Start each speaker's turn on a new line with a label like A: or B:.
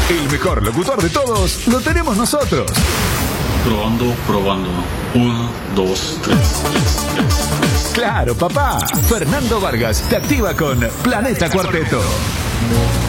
A: El mejor locutor de todos lo tenemos nosotros.
B: Probando. 1, 2, 3.
A: Claro, papá. Fernando Vargas te activa con Planeta Cuarteto.